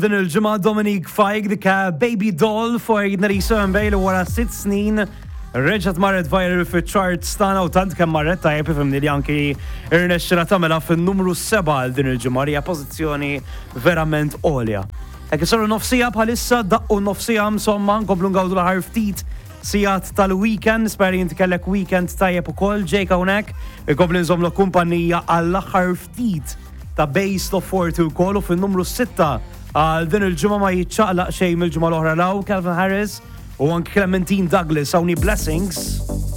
Din il-ġimgħa Dominique Fike dik Baby Doll fuq Narisa Mbejl wara 6 snin reġgħet marret viral fi-charts tagħna u tant kemm marret tajjeb ifhimni li anki irnexxilha tagħmilha fin-numru 7 għal din il-ġimgħa hija pożizzjoni verament għolja. Hekk isaru nofsija bħalissa daqqu nofsija insomma nkomplu ngawdu l-ħar ftit sigħat tal-weekend, speri inti kellek weekend tajjeb ukoll ġejk hawnhekk, ikomplu nżommlu kumpanija għall-aħħar ftit ta' Base of 42 ukoll u fin-numru 6 għal din il-ġimgħa ma jitċaqlaq xejn mill-ġimgħa l-oħra law Calvin Harris u anke Clementine Douglas hawnni Blessings.